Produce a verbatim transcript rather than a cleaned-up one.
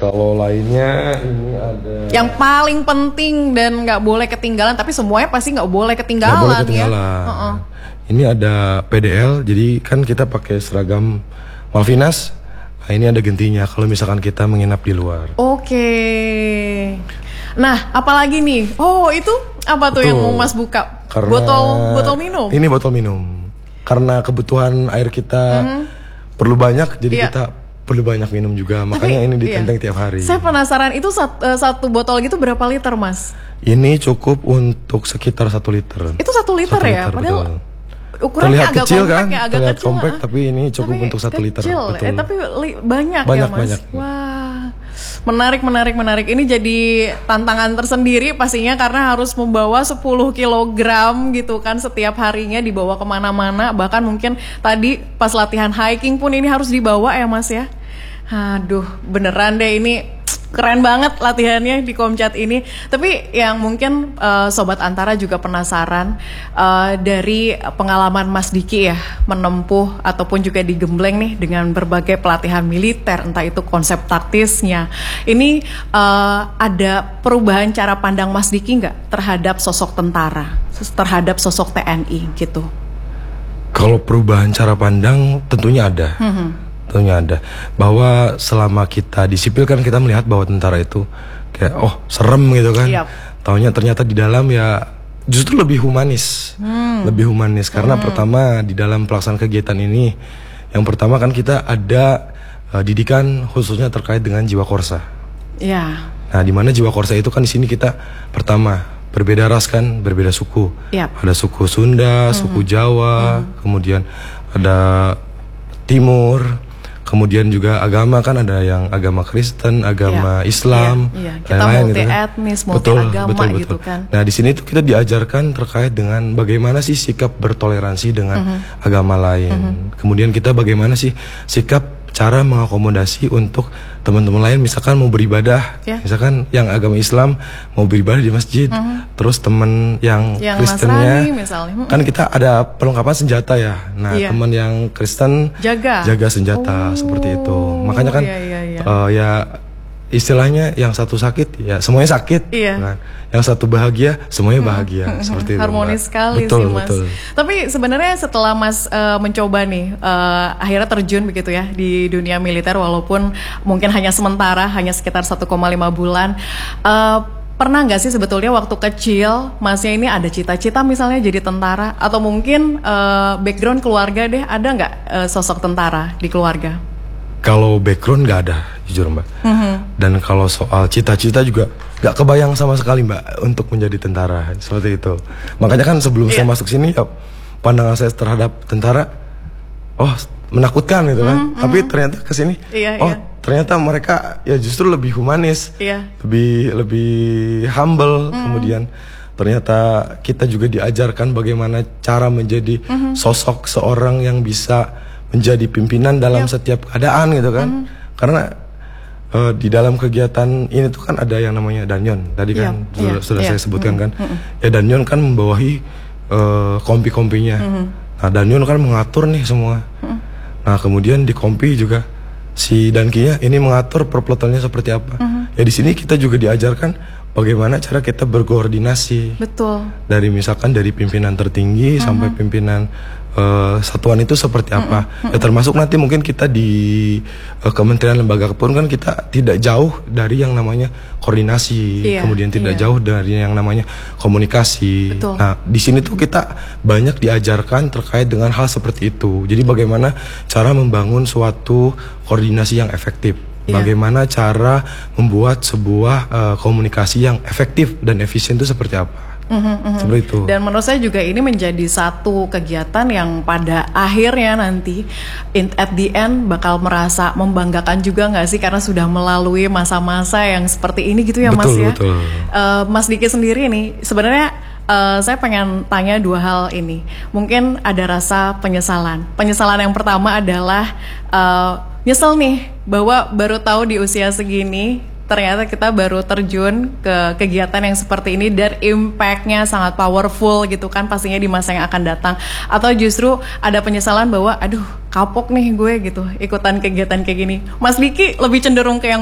Kalau lainnya ini ada yang paling penting dan nggak boleh ketinggalan, tapi semuanya pasti nggak boleh ketinggalan, nggak boleh ketinggalan. Ya. Uh-uh. Ini ada P D L, jadi kan kita pakai seragam Malvinas. Nah, ini ada gentinya kalau misalkan kita menginap di luar. Oke. Nah, apalagi nih? Oh, itu apa tuh Betul. yang mau Mas buka? Karena botol botol minum. Ini botol minum. Karena kebutuhan air kita mm-hmm. perlu banyak, jadi yeah. kita perlu banyak minum juga. Makanya Tapi, ini ditenteng iya. tiap hari. Saya penasaran, itu satu, uh, satu botol gitu berapa liter, Mas? Ini cukup untuk sekitar satu liter. Itu satu liter satu ya? Liter, Padahal betul. Ukurannya terlihat agak kecil kompak kan? ya, agak terlihat kecil, kompak, ah. tapi ini cukup tapi untuk satu liter. Betul. Eh, tapi li- banyak, banyak ya, Mas. Banyak. Wah, menarik, menarik, menarik. Ini jadi tantangan tersendiri pastinya karena harus membawa sepuluh kilogram gitu kan setiap harinya, dibawa kemana-mana. Bahkan mungkin tadi pas latihan hiking pun ini harus dibawa ya, Mas ya. Aduh, beneran deh ini. Keren banget latihannya di Komcat ini. Tapi yang mungkin uh, Sobat Antara juga penasaran uh, dari pengalaman Mas Diki ya menempuh ataupun juga digembleng nih dengan berbagai pelatihan militer, entah itu konsep taktisnya. Ini uh, ada perubahan cara pandang Mas Diki nggak terhadap sosok tentara, terhadap sosok T N I gitu? Kalau perubahan cara pandang tentunya ada. Mm-hmm. Tentunya ada, bahwa selama kita disipil kan kita melihat bahwa tentara itu kayak oh serem gitu kan. Yep. Taunya ternyata di dalam ya justru lebih humanis, hmm. lebih humanis karena hmm. pertama di dalam pelaksanaan kegiatan ini, yang pertama kan kita ada uh, didikan khususnya terkait dengan jiwa korsa. Yeah. Nah, di mana jiwa korsa itu kan di sini kita pertama berbeda ras kan, berbeda suku. Yep. Ada suku Sunda, hmm. suku Jawa, hmm. kemudian ada Timur. Kemudian juga agama kan ada yang agama Kristen, agama ya, Islam, ya, ya. Kita lain-lain multi gitu kan. etnis, multi betul, agama betul, betul. gitu kan. Nah di sini tuh kita diajarkan terkait dengan bagaimana sih sikap bertoleransi dengan uh-huh. agama lain. Uh-huh. Kemudian kita bagaimana sih sikap cara mengakomodasi untuk teman-teman lain, misalkan mau beribadah, yeah. misalkan yang agama Islam mau beribadah di masjid, uh-huh. terus teman yang, yang Kristennya, uh-huh. kan kita ada perlengkapan senjata ya. Nah yeah. teman yang Kristen jaga, jaga senjata oh. seperti itu. Makanya kan, yeah, yeah, yeah. Uh, ya istilahnya yang satu sakit ya semuanya sakit, yeah. kan? Yang satu bahagia semuanya bahagia, hmm. seperti itu. Harmonis sekali betul, sih Mas. Betul. Tapi sebenarnya setelah Mas uh, mencoba nih uh, akhirnya terjun begitu ya di dunia militer, walaupun mungkin hanya sementara, hanya sekitar satu koma lima bulan. Uh, pernah nggak sih sebetulnya waktu kecil Masnya ini ada cita-cita misalnya jadi tentara, atau mungkin uh, background keluarga deh, ada nggak uh, sosok tentara di keluarga? Kalau background nggak ada, jujur Mbak. Mm-hmm. Dan kalau soal cita-cita juga nggak kebayang sama sekali Mbak untuk menjadi tentara seperti itu. Makanya kan sebelum yeah. saya masuk sini, ya, pandangan saya terhadap tentara, oh menakutkan gitu kan. Mm-hmm. Tapi ternyata kesini, yeah, oh yeah. ternyata mereka ya justru lebih humanis, yeah. lebih lebih humble. Mm-hmm. Kemudian ternyata kita juga diajarkan bagaimana cara menjadi mm-hmm. sosok seorang yang bisa menjadi pimpinan dalam yep. setiap keadaan gitu kan. Mm. Karena uh, di dalam kegiatan ini tuh kan ada yang namanya danyon. Tadi kan yep. sudah, yeah. sudah yeah. saya sebutkan mm. kan. Mm. Ya danyon kan membawahi uh, kompi-kompinya. Mm. Nah danyon kan mengatur nih semua. Mm. Nah kemudian di kompi juga si dankinya ini mengatur perpletonnya seperti apa. Mm. Ya di sini kita juga diajarkan bagaimana cara kita berkoordinasi. Betul. Dari misalkan dari pimpinan tertinggi mm-hmm. sampai pimpinan uh, satuan itu seperti apa. Mm-hmm. Ya termasuk nanti mungkin kita di uh, kementerian lembaga pun kan kita tidak jauh dari yang namanya koordinasi, iya, kemudian tidak iya. jauh dari yang namanya komunikasi. Betul. Nah, di sini tuh kita banyak diajarkan terkait dengan hal seperti itu. Jadi bagaimana cara membangun suatu koordinasi yang efektif. Bagaimana yeah. cara membuat sebuah uh, komunikasi yang efektif dan efisien itu seperti apa? Mm-hmm, mm-hmm. Seperti itu. Dan menurut saya juga ini menjadi satu kegiatan yang pada akhirnya nanti in, at the end bakal merasa membanggakan juga nggak sih, karena sudah melalui masa-masa yang seperti ini gitu ya. Betul, Mas ya. Betul. Uh, Mas Diki sendiri nih sebenarnya uh, saya pengen tanya dua hal ini. Mungkin ada rasa penyesalan. Penyesalan yang pertama adalah uh, nyesel nih bahwa baru tahu di usia segini ternyata kita baru terjun ke kegiatan yang seperti ini dan impact-nya sangat powerful gitu kan pastinya di masa yang akan datang. Atau justru ada penyesalan bahwa aduh kapok nih gue gitu ikutan kegiatan kayak gini. Mas Diki lebih cenderung ke yang